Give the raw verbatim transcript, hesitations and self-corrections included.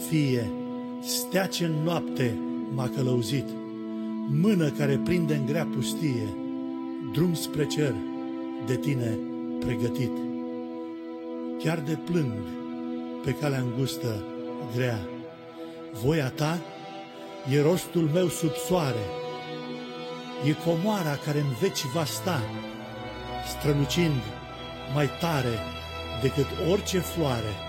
fie, stea ce în noapte m-a călăuzit, mână care prinde în grea pustie, drum spre cer de tine pregătit. Chiar de plâng pe calea îngustă grea, voia ta e rostul meu sub soare, e comoara care în veci va sta, strălucind mai tare decât orice floare.